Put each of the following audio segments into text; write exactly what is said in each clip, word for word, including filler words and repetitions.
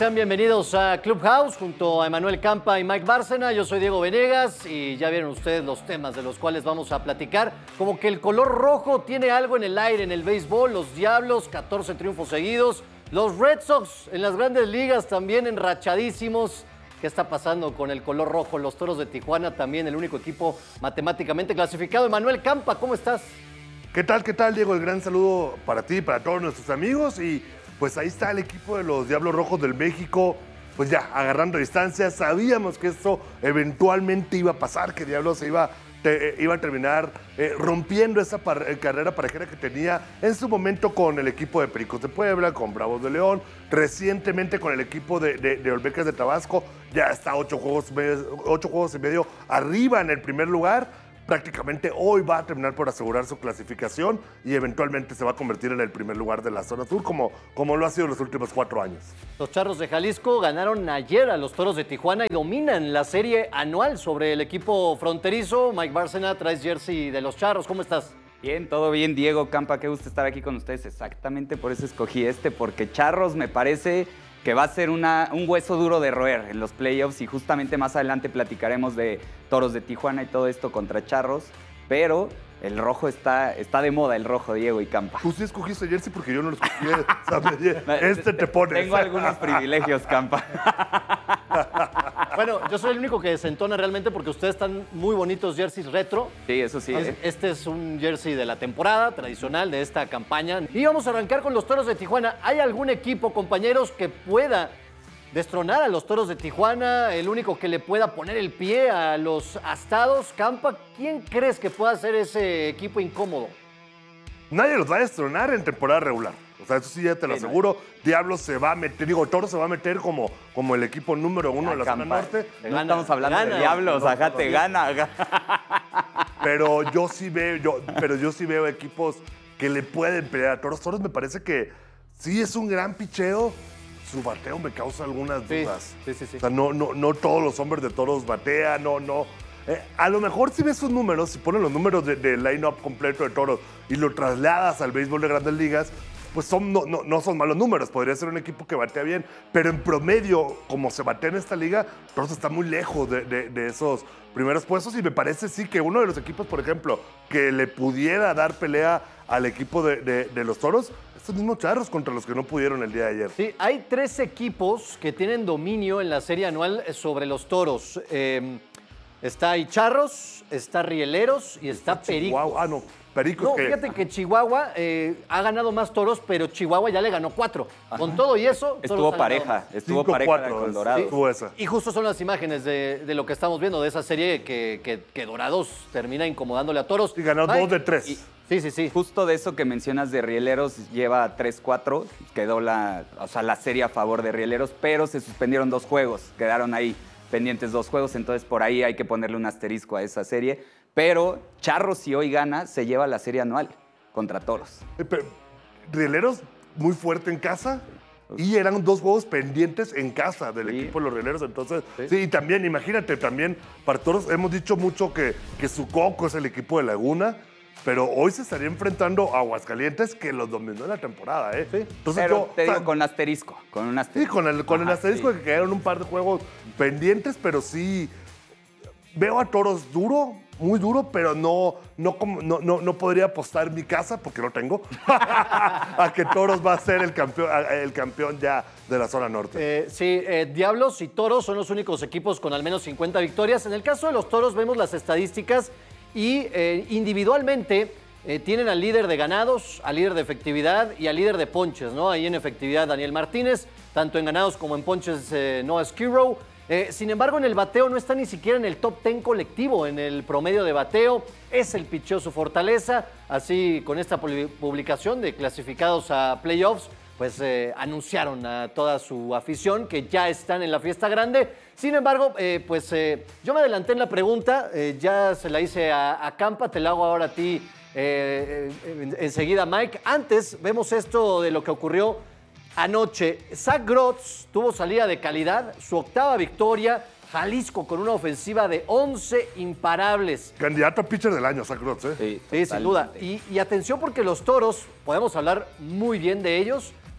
Sean bienvenidos a Clubhouse junto a Emanuel Campa y Mike Bárcena. Yo soy Diego Venegas y ya vieron ustedes los temas de los cuales vamos a platicar. Como que el color rojo tiene algo en el aire en el béisbol. Los Diablos, catorce triunfos seguidos. Los Red Sox en las grandes ligas también enrachadísimos. ¿Qué está pasando con el color rojo? Los Toros de Tijuana también, el único equipo matemáticamente clasificado. Emanuel Campa, ¿cómo estás? ¿Qué tal, qué tal, Diego? El gran saludo para ti y para todos nuestros amigos. Y pues ahí está el equipo de los Diablos Rojos del México, pues ya agarrando distancia. Sabíamos que esto eventualmente iba a pasar, que Diablos se iba, te, iba a terminar eh, rompiendo esa par carrera parejera que tenía en su momento con el equipo de Pericos de Puebla, con Bravos de León, recientemente con el equipo de, de, de Olmecas de Tabasco. Ya está ocho juegos, ocho juegos y medio arriba en el primer lugar. Prácticamente hoy va a terminar por asegurar su clasificación y eventualmente se va a convertir en el primer lugar de la zona sur, como, como lo ha sido en los últimos cuatro años. Los Charros de Jalisco ganaron ayer a los Toros de Tijuana y dominan la serie anual sobre el equipo fronterizo. Mike Bárcena, traes jersey de los Charros. ¿Cómo estás? Bien, todo bien, Diego Campa. Qué gusto estar aquí con ustedes. Exactamente por eso escogí este, porque Charros me parece que va a ser una, un hueso duro de roer en los playoffs y justamente más adelante platicaremos de Toros de Tijuana y todo esto contra Charros, pero el rojo está, está de moda, el rojo, Diego y Campa. Tú sí escogiste jersey porque yo no lo escogí. Este te pone. Tengo algunos privilegios, Campa. Bueno, yo soy el único que desentona realmente porque ustedes están muy bonitos jerseys retro. Sí, eso sí. ¿eh? Este es un jersey de la temporada tradicional de esta campaña. Y vamos a arrancar con los Toros de Tijuana. ¿Hay algún equipo, compañeros, que pueda destronar a los Toros de Tijuana? El único que le pueda poner el pie a los astados. Campa, ¿quién crees que pueda ser ese equipo incómodo? Nadie los va a destronar en temporada regular. O sea, eso sí ya te lo sí, aseguro. No. Diablos se va a meter, digo, Toro se va a meter como, como el equipo número uno de la Campa, zona norte. No gana, estamos hablando gana, de Diablos, no, ajá, no, te no. gana. Pero yo sí veo, yo, pero yo sí veo equipos que le pueden pelear a Toros. Toros me parece que sí es un gran picheo. Su bateo me causa algunas Sí, dudas. sí, sí, sí. O sea, no, no, no todos los hombres de Toros batean, no, no. Eh, a lo mejor si ves sus números, si pones los números de, de line-up completo de Toros y lo trasladas al béisbol de Grandes Ligas, pues son, no, no, no son malos números. Podría ser un equipo que batea bien, pero en promedio, como se batea en esta liga, Toros está muy lejos de, de, de esos primeros puestos y me parece sí que uno de los equipos, por ejemplo, que le pudiera dar pelea al equipo de, de, de los Toros, estos mismos Charros contra los que no pudieron el día de ayer. Sí, hay tres equipos que tienen dominio en la serie anual sobre los Toros. Eh, está ahí Charros, está Rieleros y está Pericos. Wow, ah, no, Pericos No, que... fíjate que Chihuahua eh, ha ganado más toros, pero Chihuahua ya le ganó cuatro. Ajá. Con todo y eso... Estuvo pareja, estuvo cinco, pareja cuatro, con Dorados. Estuvo esa. Y justo son las imágenes de, de lo que estamos viendo, de esa serie que, que, que Dorados termina incomodándole a toros. Y ganó Mike, dos de tres. Y, sí, sí, sí. Justo de eso que mencionas de Rieleros, lleva tres cuatro, quedó la, o sea, la serie a favor de Rieleros, pero se suspendieron dos juegos, quedaron ahí pendientes dos juegos, entonces por ahí hay que ponerle un asterisco a esa serie. Pero Charros, si hoy gana, se lleva la serie anual contra Toros. Eh, pero, Rieleros muy fuerte en casa y eran dos juegos pendientes en casa del Sí. equipo de los Rieleros. Entonces, sí. Sí. y también, imagínate, también para Toros hemos dicho mucho que, que su coco es el equipo de Laguna, pero hoy se estaría enfrentando a Aguascalientes que los dominó en la temporada, ¿eh? Sí. Entonces, Pero yo, te o sea, digo, con asterisco, con un sí, asterisco. con el, con el Ajá, asterisco sí. de que quedaron un par de juegos pendientes, pero sí veo a Toros duro, muy duro, pero no, no, como- no, no, no podría apostar mi casa, porque no tengo, a que Toros va a ser el campeón, el campeón ya de la zona norte. Eh, sí, eh, Diablos y Toros son los únicos equipos con al menos cincuenta victorias. En el caso de los Toros vemos las estadísticas y eh, individualmente eh, tienen al líder de ganados, al líder de efectividad y al líder de ponches, ¿no? Ahí en efectividad Daniel Martínez, tanto en ganados como en ponches eh, Noah Skirrow. Eh, sin embargo, en el bateo no está ni siquiera en el top diez colectivo, en el promedio de bateo. Es el picheo su fortaleza. Así, con esta publicación de clasificados a playoffs, pues eh, anunciaron a toda su afición que ya están en la fiesta grande. Sin embargo, eh, pues eh, yo me adelanté en la pregunta, eh, ya se la hice a, a Campa, te la hago ahora a ti eh, eh, enseguida, Mike. Antes, vemos esto de lo que ocurrió anoche. Zach Grotz tuvo salida de calidad, su octava victoria. Jalisco con una ofensiva de once imparables. Candidato a pitcher del año, Zach Grotz, ¿eh? Sí, Sí, sin duda. totalmente. Y, y atención porque los Toros, podemos hablar muy bien de ellos,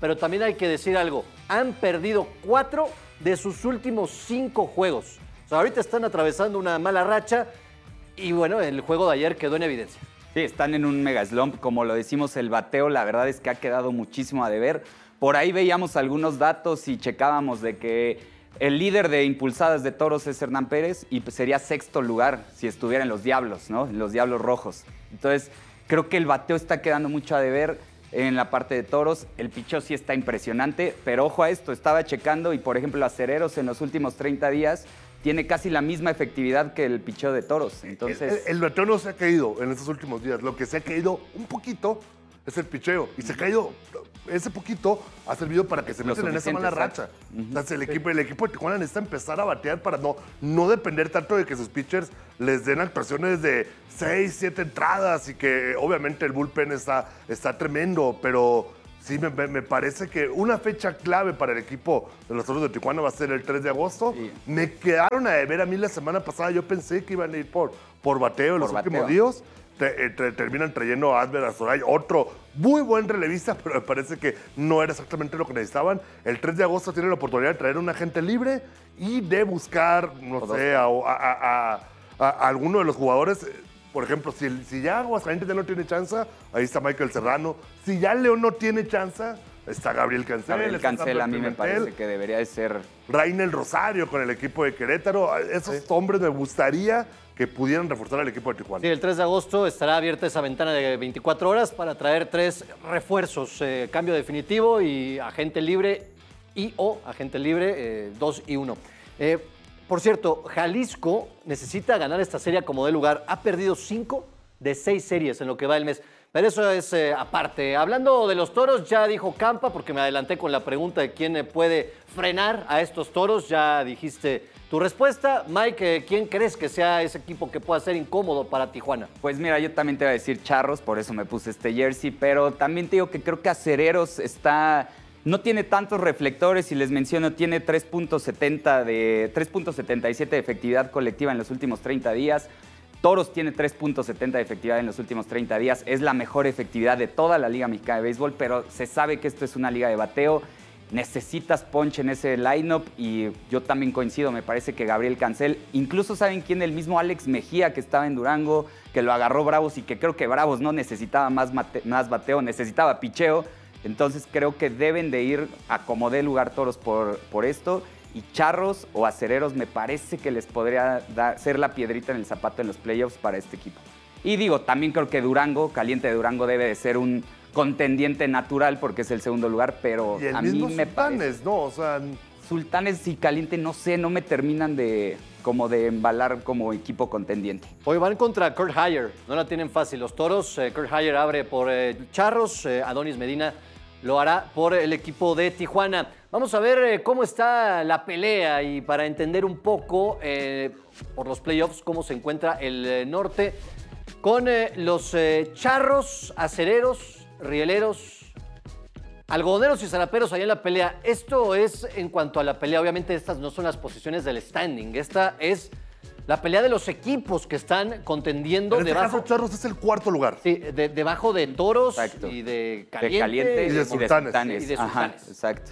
pero también hay que decir algo. Han perdido cuatro de sus últimos cinco juegos. O sea, ahorita están atravesando una mala racha y bueno, el juego de ayer quedó en evidencia. Sí, están en un mega slump. Como lo decimos, el bateo, la verdad es que ha quedado muchísimo a deber. Por ahí veíamos algunos datos y checábamos de que el líder de impulsadas de Toros es Hernán Pérez y sería sexto lugar si estuviera en los Diablos, ¿no? En los Diablos Rojos. Entonces, creo que el bateo está quedando mucho a deber en la parte de Toros. El picheo sí está impresionante, pero ojo a esto, estaba checando y, por ejemplo, Acereros en los últimos treinta días tiene casi la misma efectividad que el picheo de Toros. Entonces, el, el, el bateo no se ha caído en estos últimos días. Lo que se ha caído un poquito es el picheo. Y se ha caído, ese poquito ha servido para que se metan en esa mala racha. Uh-huh. Entonces, el equipo, el equipo de Tijuana necesita empezar a batear para no, no depender tanto de que sus pitchers les den actuaciones de seis, siete entradas y que obviamente el bullpen está, está tremendo, pero sí me, me parece que una fecha clave para el equipo de los Toros de Tijuana va a ser el tres de agosto. Sí. Me quedaron a deber a mí la semana pasada. Yo pensé que iban a ir por, por bateo en los bateo. últimos días. Te, te, terminan trayendo a Adver Azoray, otro muy buen relevista, pero me parece que no era exactamente lo que necesitaban. El tres de agosto tienen la oportunidad de traer a un agente libre y de buscar, no sé, a, a, a, a, a alguno de los jugadores. Por ejemplo, si, si ya Aguascalientes ya no tiene chance, ahí está Michael Serrano. Si ya León no tiene chance, está Gabriel Cancel. Gabriel Cancel a mí me parece que debería de ser... Rainel Rosario con el equipo de Querétaro. Esos sí. hombres me gustaría que pudieran reforzar al equipo de Tijuana. Sí, el tres de agosto estará abierta esa ventana de veinticuatro horas para traer tres refuerzos. Eh, cambio definitivo y agente libre y o agente libre eh, dos y uno. Eh, por cierto, Jalisco necesita ganar esta serie como de lugar. Ha perdido cinco de seis series en lo que va el mes. Pero eso es eh, aparte. Hablando de los Toros, ya dijo Campa, porque me adelanté con la pregunta de quién puede frenar a estos Toros. Ya dijiste tu respuesta. Mike, ¿quién crees que sea ese equipo que pueda ser incómodo para Tijuana? Pues mira, yo también te voy a decir Charros, por eso me puse este jersey, pero también te digo que creo que Acereros está... No tiene tantos reflectores y les menciono, tiene tres punto setenta de tres punto setenta y siete de efectividad colectiva en los últimos treinta días. Toros tiene tres punto setenta de efectividad en los últimos treinta días. Es la mejor efectividad de toda la Liga Mexicana de Béisbol, pero se sabe que esto es una liga de bateo. Necesitas punch en ese lineup y yo también coincido, me parece que Gabriel Cancel, incluso saben quién, el mismo Alex Mejía que estaba en Durango, que lo agarró Bravos y que creo que Bravos no necesitaba más, mate, más bateo, necesitaba picheo. Entonces creo que deben de ir a como dé lugar Toros por, por esto. Y Charros o Acereros me parece que les podría dar, ser la piedrita en el zapato en los playoffs para este equipo. Y digo, también creo que Durango, Caliente de Durango, debe de ser un contendiente natural porque es el segundo lugar, pero y el a mí mismo me Sultanes, parece... ¿no? O sea... Sultanes y Caliente, no sé, no me terminan de como de embalar como equipo contendiente. Hoy van contra Kurt Hyer, no la tienen fácil. Los Toros, eh, Kurt Hyer abre por eh, Charros, eh, Adonis Medina lo hará por el equipo de Tijuana. Vamos a ver eh, cómo está la pelea y para entender un poco eh, por los playoffs cómo se encuentra el eh, norte con eh, los eh, Charros, Acereros, Rieleros, Algodoneros y Zaraperos allá en la pelea. Esto es en cuanto a la pelea. Obviamente estas no son las posiciones del standing. Esta es la pelea de los equipos que están contendiendo. En este debajo, caso, Charros es el cuarto lugar. Sí, de, debajo de Toros. Exacto. Y de Caliente. De Caliente y de Sultanes. Y de Ajá, Sultanes. exacto.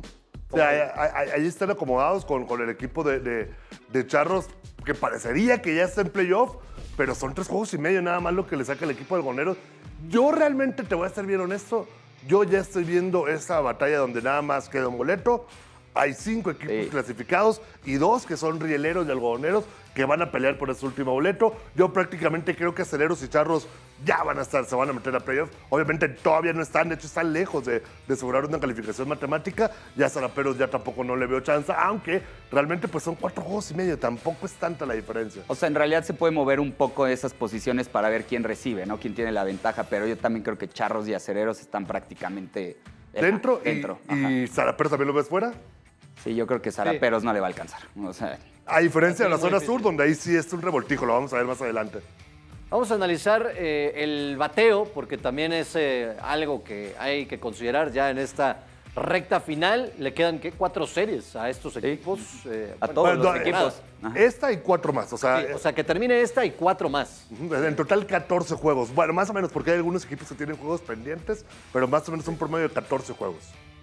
O sea, ahí, ahí- ahí están acomodados con, con el equipo de, de- de Charros, que parecería que ya está en playoff, pero son tres juegos y medio nada más lo que le saca el equipo de Algodoneros. Yo realmente, te voy a ser bien honesto, yo ya estoy viendo esta batalla donde nada más queda un boleto. Hay cinco equipos Sí. clasificados y dos que son rieleros y algodoneros que van a pelear por ese último boleto. Yo prácticamente creo que Aceleros y Charros ya van a estar, se van a meter a playoff. Obviamente todavía no están, de hecho están lejos de, de asegurar una calificación matemática. Ya Zaraperos ya tampoco no le veo chance, aunque realmente pues son cuatro juegos y medio, tampoco es tanta la diferencia. O sea, en realidad se puede mover un poco esas posiciones para ver quién recibe, ¿no? Quién tiene la ventaja, pero yo también creo que Charros y Acereros están prácticamente eh, Dentro, y- dentro. y, Ajá. Zaraperos también lo ves fuera. Sí, yo creo que Zaraperos no le va a alcanzar. O sea, A diferencia de la Sí, muy zona difícil. sur, donde ahí sí es un revoltijo, lo vamos a ver más adelante. Vamos a analizar eh, el bateo, porque también es eh, algo que hay que considerar ya en esta recta final. Le quedan, ¿qué? Cuatro series a estos equipos. eh, A bueno, todos Bueno, los no, equipos. Ajá. Esta y cuatro más, o sea, sí, o sea, que termine esta y cuatro más. en total catorce juegos. Bueno, más o menos, porque hay algunos equipos que tienen juegos pendientes, pero más o menos un promedio de catorce juegos.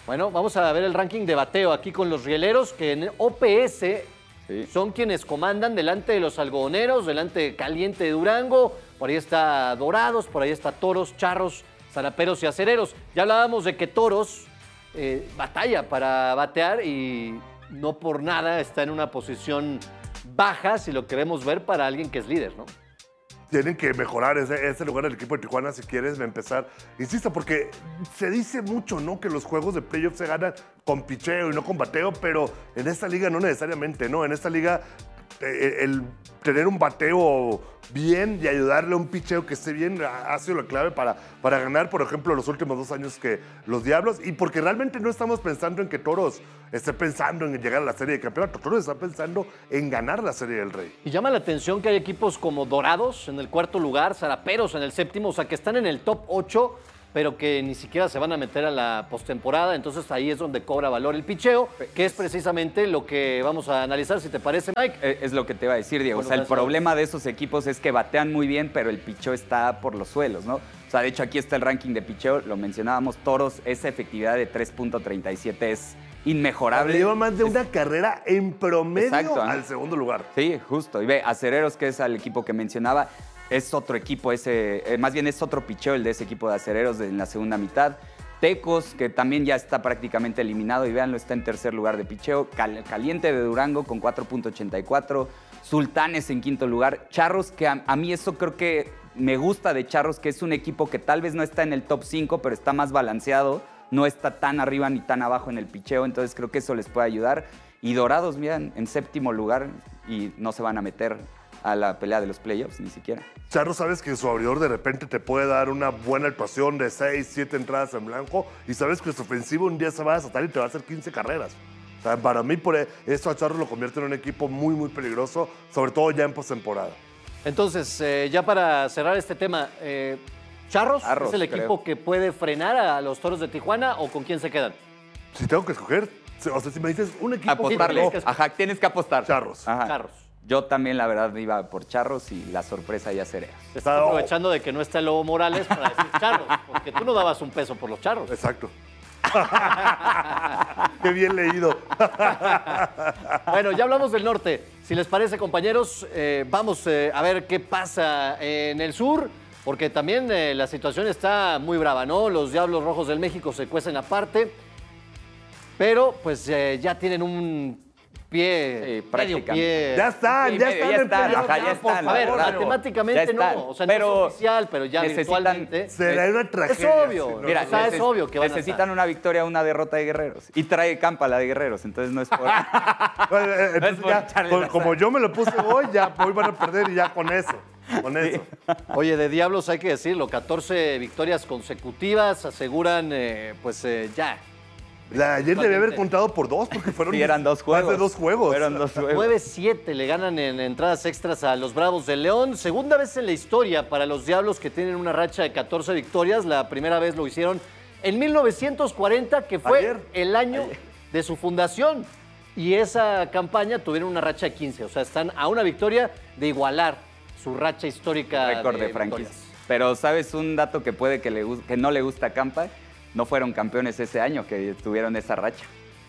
Bueno, vamos a ver el ranking de bateo aquí con los rieleros, que en O P S sí. son quienes comandan delante de los algodoneros, delante de Caliente de Durango. Por ahí está Dorados, por ahí está Toros, Charros, Zaraperos y Acereros. Ya hablábamos de que Toros eh, batalla para batear y no por nada está en una posición baja, si lo queremos ver, para alguien que es líder, ¿no? Tienen que mejorar ese, ese lugar del equipo de Tijuana si quieres empezar. Insisto, porque se dice mucho, ¿no? Que los juegos de playoff se ganan con picheo y no con bateo, pero en esta liga no necesariamente, ¿no? En esta liga eh, el tener un bateo bien y ayudarle a un picheo que esté bien ha sido la clave para, para ganar, por ejemplo, los últimos dos años que los Diablos. Y porque realmente no estamos pensando en que Toros esté pensando en llegar a la Serie de Campeonato. Toros está pensando en ganar la Serie del Rey. Y llama la atención que hay equipos como Dorados en el cuarto lugar, Zaraperos en el séptimo, o sea, que están en el top ocho, pero que ni siquiera se van a meter a la postemporada. Entonces ahí es donde cobra valor el picheo, que es precisamente lo que vamos a analizar, si te parece, Mike. Es lo que te iba a decir, Diego. Bueno, o sea, el problema de esos equipos es que batean muy bien, pero el picheo está por los suelos, ¿no? O sea, de hecho, aquí está el ranking de picheo, lo mencionábamos, Toros, esa efectividad de tres punto treinta y siete es inmejorable. Lleva más de una es... carrera en promedio Exacto, al segundo lugar. Sí, justo. Y ve, Acereros, que es el equipo que mencionaba, es otro equipo, ese, eh, más bien es otro picheo el de ese equipo de Acereros de, en la segunda mitad. Tecos, que también ya está prácticamente eliminado, y véanlo, está en tercer lugar de picheo. Cal, Caliente de Durango con cuatro punto ochenta y cuatro. Sultanes en quinto lugar. Charros, que a, a mí eso creo que me gusta de Charros, que es un equipo que tal vez no está en el top cinco, pero está más balanceado. No está tan arriba ni tan abajo en el picheo, entonces creo que eso les puede ayudar. Y Dorados, miren, en séptimo lugar y no se van a meter a la pelea de los playoffs, ni siquiera. Charro, sabes que su abridor de repente te puede dar una buena actuación de seis, siete entradas en blanco y sabes que su ofensivo un día se va a desatar y te va a hacer quince carreras. O sea, para mí, por eso a Charro lo convierte en un equipo muy, muy peligroso, sobre todo ya en postemporada. Entonces, eh, ya para cerrar este tema, eh, ¿Charros Arroz, es el equipo creo. que puede frenar a los Toros de Tijuana o con quién se quedan? Si tengo que escoger, o sea, si me dices un equipo... Apostarle, que... ajá, tienes que apostar. Charros. Ajá. Charros. Yo también, la verdad, iba por Charros y la sorpresa ya Acereros. Estás aprovechando de que no está el Lobo Morales para decir Charros, porque tú no dabas un peso por los Charros. Exacto. Qué bien leído. Bueno, ya hablamos del norte. Si les parece, compañeros, eh, vamos eh, a ver qué pasa en el sur, porque también eh, la situación está muy brava, ¿no? Los Diablos Rojos del México se cuecen aparte, pero pues eh, ya tienen un pie, sí, medio pie. Ya están, sí, ya, medio, están ya están, ajá, ya están. A ver, matemáticamente no, o sea, pero no es oficial, pero ya virtualmente. Será una tragedia. Es obvio, si no, mira, o sea, es obvio que van necesitan a una victoria, una derrota de Guerreros. Y trae Campa la de Guerreros, entonces no es por... bueno, entonces no es por ya, con, como yo me lo puse hoy, ya hoy van a perder y ya con eso. Con eso. Sí. Oye, de Diablos hay que decirlo, catorce victorias consecutivas aseguran, eh, pues eh, ya. La ayer debe haber contado por dos, porque fueron sí, eran dos juegos. Más de dos juegos. Fueron dos juegos. nueve siete le ganan en entradas extras a los Bravos de León. Segunda vez en la historia para los Diablos que tienen una racha de catorce victorias. La primera vez lo hicieron en mil novecientos cuarenta, que fue ayer, el año ayer. de su fundación. Y esa campaña tuvieron una racha de quince. O sea, están a una victoria de igualar su racha histórica. Récord de, de franquicia. Pero, ¿sabes un dato que puede que, le, que no le gusta a Campa? No fueron campeones ese año que tuvieron esa racha.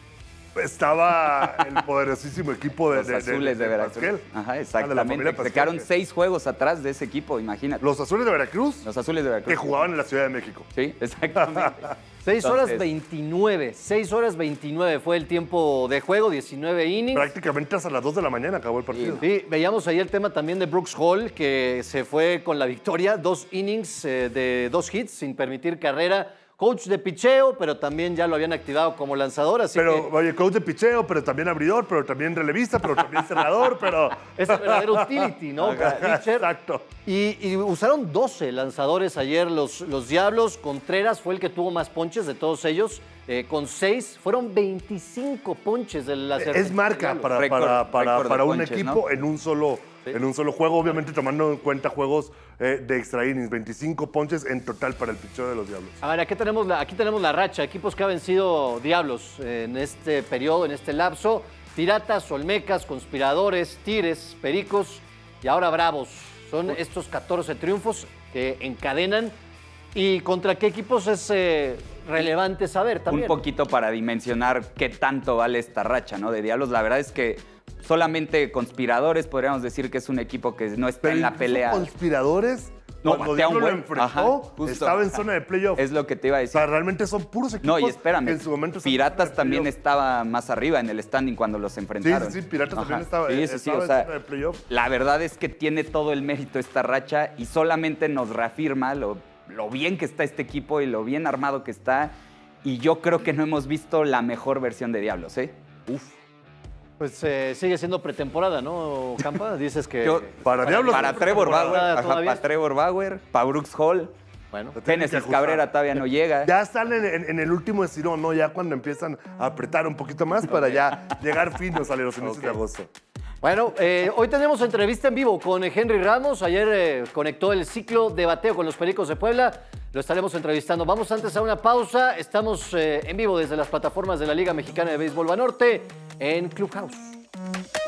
Estaba el poderosísimo equipo de los de, Azules de, de, de Veracruz. Ajá, exactamente. Se quedaron seis juegos atrás de ese equipo, imagínate. Los Azules de Veracruz. Los Azules de Veracruz. Que jugaban en la Ciudad de México. Sí, exactamente. seis horas veintinueve. seis horas veintinueve fue el tiempo de juego, diecinueve innings. Prácticamente hasta las dos de la mañana acabó el partido. Sí, sí, veíamos ahí el tema también de Brooks Hall, que se fue con la victoria. Dos innings eh, de dos hits sin permitir carrera. Coach de picheo, pero también ya lo habían activado como lanzador, así pero, que... oye, coach de picheo, pero también abridor, pero también relevista, pero también cerrador, pero... Es el verdadero utility, ¿no? Exacto. Y, y usaron doce lanzadores ayer los, los Diablos. Contreras fue el que tuvo más ponches de todos ellos, eh, con seis. Fueron veinticinco ponches del láser. Es marca para, récord, para, para, récord para un ponches, equipo, ¿no? en un solo... Sí. En un solo juego, obviamente tomando en cuenta juegos eh, de extra innings, veinticinco ponches en total para el picheo de los Diablos. A ver, aquí tenemos la, aquí tenemos la racha, equipos que han vencido Diablos en este periodo, en este lapso. Piratas, Olmecas, Conspiradores, Tigres, Pericos y ahora Bravos. Son estos catorce triunfos que encadenan. ¿Y contra qué equipos es eh, relevante saber también. Un poquito para dimensionar qué tanto vale esta racha, ¿no? De Diablos, la verdad es que solamente conspiradores podríamos decir que es un equipo que no está Pero en la incluso pelea. conspiradores, No, cuando batea un Diablo lo buen. enfrentó, Ajá, justo. estaba en zona de playoff. Es lo que te iba a O decir. sea, realmente son puros equipos No, y espérame, que en su momento están en Piratas zona de también playoff. estaba más arriba en el standing cuando los enfrentaron. Sí, sí, sí, Piratas Ajá. también estaba, Sí, eh, sí, sí, estaba o en sea, zona de playoff. la verdad es que tiene todo el mérito esta racha y solamente nos reafirma lo, lo bien que está este equipo y lo bien armado que está. Y yo creo que no hemos visto la mejor versión de Diablos, ¿eh? Uf. Pues eh, sigue siendo pretemporada, ¿no, Campa? Dices que... Yo- Para Diablos, Para no, Trevor temporada Bauer, ajá, todavía. para Trevor Bauer, para Brooks Hall. Bueno, Lo tienen que Génesis ajustar. Cabrera todavía no llega. Ya están en, en- en el último estirón, ¿no? Ya cuando empiezan a apretar un poquito más para ya llegar finos a los inicios de Ok. agosto. Bueno, eh, hoy tenemos entrevista en vivo con Henry Ramos. Ayer eh, conectó el ciclo de bateo con los Pericos de Puebla. Lo estaremos entrevistando. Vamos antes a una pausa. Estamos eh, en vivo desde las plataformas de la Liga Mexicana de Béisbol Banorte en Clubhouse.